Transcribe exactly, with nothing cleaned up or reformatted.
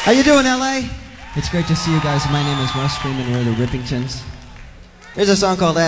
How you doing, L A? It's great to see you guys. My name is Russ Freeman. We're the Rippingtons. Here's a song called